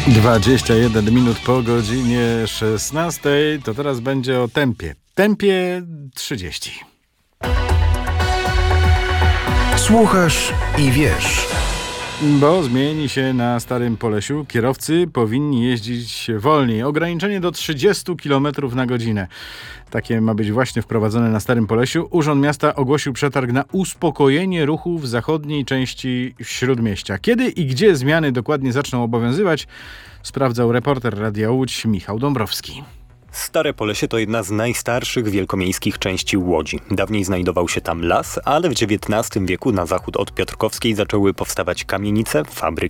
21 minut po godzinie 16. To teraz będzie o tempie. Tempie 30. Słuchasz i wiesz. Bo zmieni się na Starym Polesiu. Kierowcy powinni jeździć wolniej. Ograniczenie do 30 km na godzinę. Takie ma być właśnie wprowadzone na Starym Polesiu. Urząd Miasta ogłosił przetarg na uspokojenie ruchu w zachodniej części Śródmieścia. Kiedy i gdzie zmiany dokładnie zaczną obowiązywać, sprawdzał reporter Radia Łódź Michał Dąbrowski. Stare Polesie to jedna z najstarszych wielkomiejskich części Łodzi. Dawniej znajdował się tam las, ale w XIX wieku na zachód od Piotrkowskiej zaczęły powstawać kamienice, fabryki